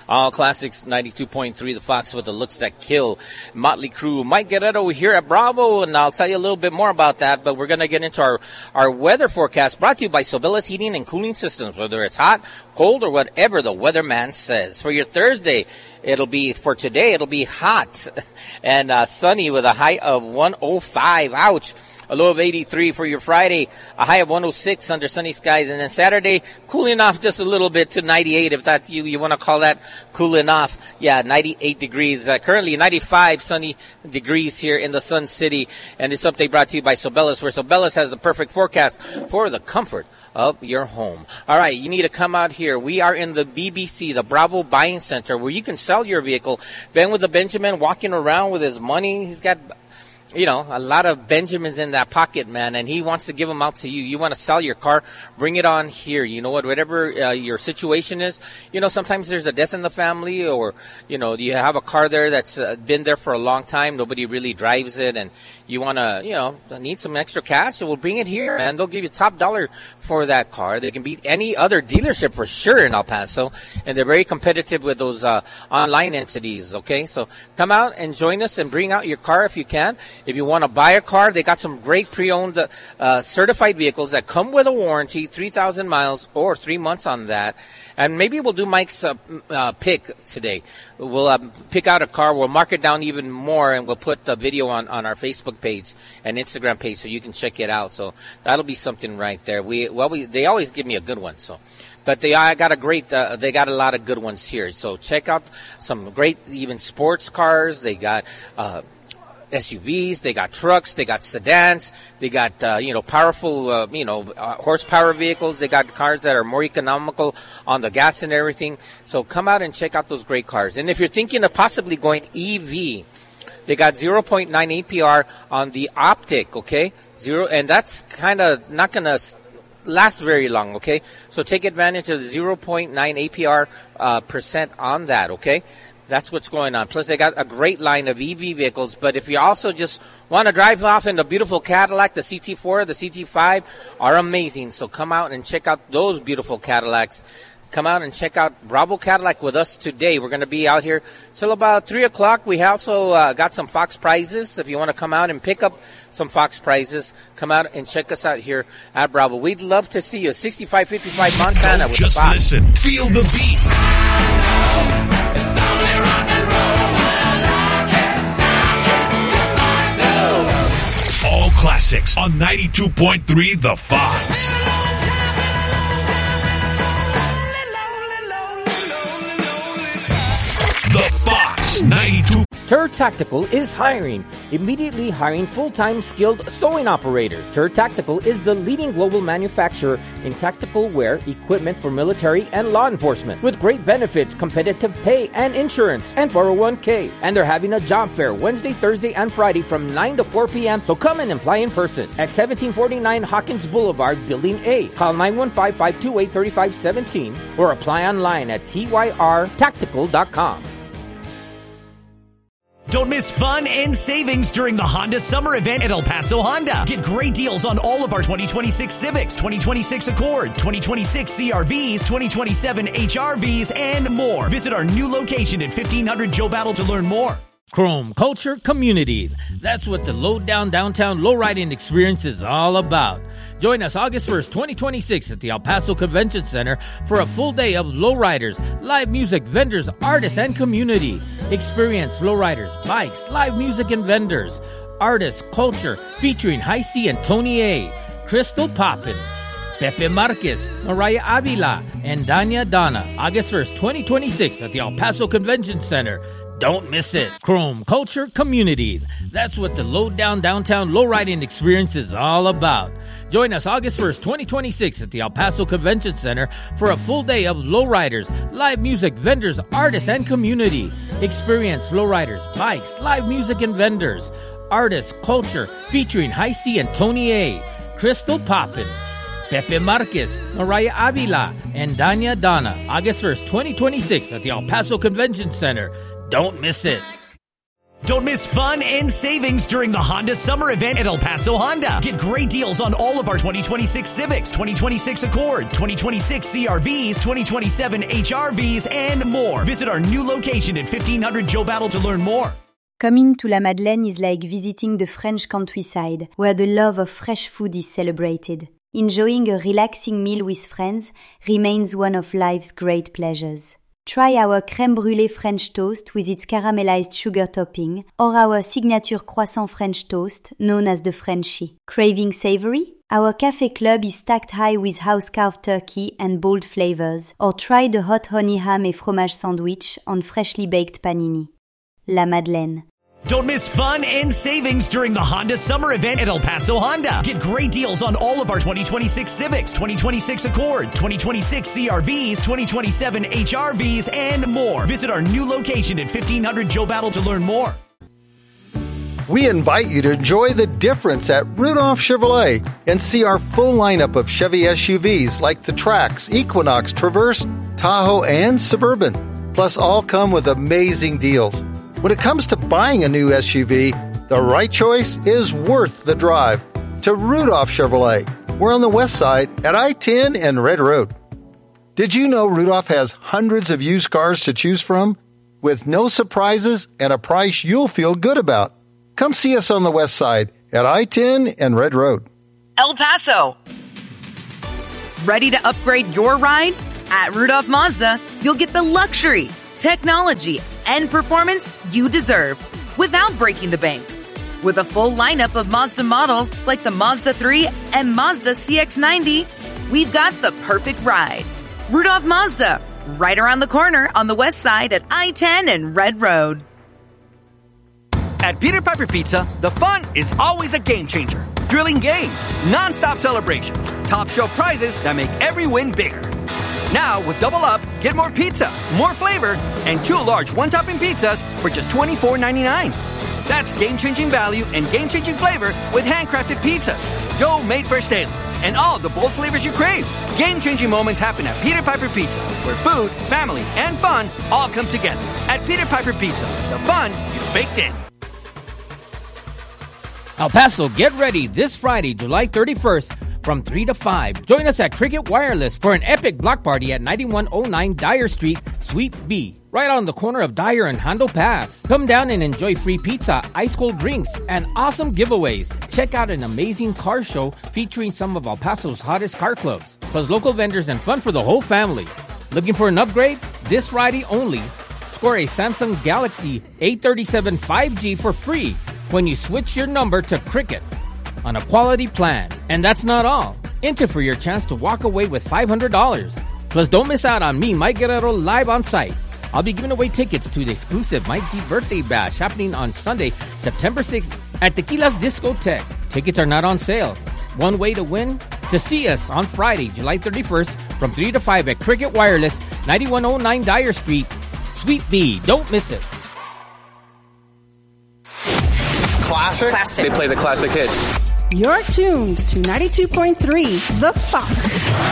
All Classics 92.3, the Fox with the looks that kill. Motley Crue, Mike Guerrero here at Bravo, and I'll tell you a little bit more about that, but we're going to get into our weather forecast brought to you by Sobella's Heating and Cooling Systems, whether it's hot, cold, or whatever the weatherman says. For your Thursday, it'll be hot and sunny with a high of 105. Ouch. A low of 83 for your Friday, a high of 106 under sunny skies, and then Saturday, cooling off just a little bit to 98, if that's you want to call that cooling off. Yeah, 98 degrees. Currently 95 sunny degrees here in the Sun City, and this update brought to you by Sobella's, where Sobella's has the perfect forecast for the comfort of your home. All right, you need to come out here. We are in the BBC, the Bravo Buying Center, where you can sell your vehicle. Ben with the Benjamin walking around with his money. He's got, a lot of Benjamins in that pocket, man, and he wants to give them out to you. You want to sell your car, bring it on here. You know what, whatever your situation is, sometimes there's a death in the family, or, you have a car there that's been there for a long time, nobody really drives it, and you want to, need some extra cash, so we'll bring it here, and they'll give you top dollar for that car. They can beat any other dealership for sure in El Paso, and they're very competitive with those online entities, okay? So come out and join us and bring out your car if you can. If you want to buy a car, they got some great pre-owned certified vehicles that come with a warranty, 3,000 miles or 3 months on that. And maybe we'll do Mike's pick today. We'll pick out a car. We'll mark it down even more, and we'll put the video on our Facebook page and Instagram page so you can check it out. So that'll be something right there. They always give me a good one. So. But they got a lot of good ones here. So check out some great, even sports cars. They got SUVs, they got trucks, they got sedans, they got, powerful, horsepower vehicles. They got cars that are more economical on the gas and everything. So come out and check out those great cars. And if you're thinking of possibly going EV, they got 0.9 APR on the Optic, okay? And that's kind of not going to last very long, okay? So take advantage of the 0.9 APR percent on that, okay? That's what's going on. Plus, they got a great line of EV vehicles. But if you also just want to drive off in the beautiful Cadillac, the CT4, the CT5 are amazing. So come out and check out those beautiful Cadillacs. Come out and check out Bravo Cadillac with us today. We're going to be out here till about 3 o'clock. We also got some Fox prizes. If you want to come out and pick up some Fox prizes, come out and check us out here at Bravo. We'd love to see you. 6555 Montana with just Fox. Just listen. Feel the beat. It's only rock and roll. All classics on 92.3 The Fox. The Fox 92. Tur Tactical is hiring. Immediately hiring full-time skilled sewing operators. Tur Tactical is the leading global manufacturer in tactical wear equipment for military and law enforcement, with great benefits, competitive pay and insurance, and 401k. And they're having a job fair Wednesday, Thursday, and Friday from 9 to 4 p.m. So come and apply in person at 1749 Hawkins Boulevard, Building A. Call 915-528-3517 or apply online at tyrtactical.com. Don't miss fun and savings during the Honda Summer Event at El Paso Honda. Get great deals on all of our 2026 Civics, 2026 Accords, 2026 CRVs, 2027 HRVs, and more. Visit our new location at 1500 Joe Battle to learn more. Chrome Culture Community. That's what the Low Down Downtown Lowriding Experience is all about. Join us August 1st, 2026 at the El Paso Convention Center for a full day of lowriders, live music, vendors, artists, and community. Experience lowriders, bikes, live music, and vendors. Artists, culture, featuring High C and Tony A, Crystal Poppin, Pepe Marquez, Mariah Avila, and Danya Donna. August 1st, 2026 at the El Paso Convention Center. Don't miss it. Chrome Culture Community. That's what the Low Down Downtown Lowriding Experience is all about. Join us August 1st, 2026 at the El Paso Convention Center for a full day of lowriders, live music, vendors, artists, and community. Experience lowriders, bikes, live music, and vendors. Artists, culture, featuring High C and Tony A, Crystal Poppin, Pepe Marquez, Mariah Avila, and Danya Donna. August 1st, 2026 at the El Paso Convention Center. Don't miss it. Don't miss fun and savings during the Honda Summer Event at El Paso Honda. Get great deals on all of our 2026 Civics, 2026 Accords, 2026 CRVs, 2027 HRVs, and more. Visit our new location at 1500 Joe Battle to learn more. Coming to La Madeleine is like visiting the French countryside, where the love of fresh food is celebrated. Enjoying a relaxing meal with friends remains one of life's great pleasures. Try our crème brûlée French toast with its caramelized sugar topping, or our signature croissant French toast, known as the Frenchie. Craving savory? Our café club is stacked high with house-carved turkey and bold flavors, or try the hot honey ham et fromage sandwich on freshly baked panini. La Madeleine. Don't miss fun and savings during the Honda Summer Event at El Paso Honda. Get great deals on all of our 2026 Civics, 2026 Accords, 2026 CRVs, 2027 HRVs, and more. Visit our new location at 1500 Joe Battle to learn more. We invite you to enjoy the difference at Rudolph Chevrolet and see our full lineup of Chevy SUVs like the Trax, Equinox, Traverse, Tahoe, and Suburban. Plus, all come with amazing deals. When it comes to buying a new SUV, the right choice is worth the drive. To Rudolph Chevrolet. We're on the west side at I-10 and Red Road. Did you know Rudolph has hundreds of used cars to choose from? With no surprises and a price you'll feel good about. Come see us on the west side at I-10 and Red Road. El Paso. Ready to upgrade your ride? At Rudolph Mazda, you'll get the luxury, technology, and performance you deserve without breaking the bank. With a full lineup of Mazda models like the Mazda 3 and Mazda CX-90, we've got the perfect ride. Rudolph Mazda, right around the corner on the west side at I-10 and Red Road. At Peter Piper Pizza, the fun is always a game changer. Thrilling games, non-stop celebrations, top shelf prizes that make every win bigger. Now, with Double Up, get more pizza, more flavor, and 2 large one-topping pizzas for just $24.99. That's game-changing value and game-changing flavor with handcrafted pizzas, dough made fresh daily, and all the bold flavors you crave. Game-changing moments happen at Peter Piper Pizza, where food, family, and fun all come together. At Peter Piper Pizza, the fun is baked in. El Paso, get ready this Friday, July 31st, from 3 to 5. Join us at Cricket Wireless for an epic block party at 9109 Dyer Street, Suite B, right on the corner of Dyer and Hondo Pass. Come down and enjoy free pizza, ice cold drinks, and awesome giveaways. Check out an amazing car show featuring some of El Paso's hottest car clubs, plus local vendors and fun for the whole family. Looking for an upgrade? This Friday only. Score a Samsung Galaxy A37 5G for free when you switch your number to Cricket on a quality plan. And that's not all. Enter for your chance to walk away with $500. Plus, don't miss out on me, Mike Guerrero, live on site. I'll be giving away tickets to the exclusive Mike D Birthday Bash happening on Sunday, September 6th at Tequila's Discotheque. Tickets are not on sale. One way to win? To see us on Friday, July 31st from 3 to 5 at Cricket Wireless, 9109 Dyer Street, Suite B. Don't miss it. Classic. They play the classic hits. You're tuned to 92.3 The Fox.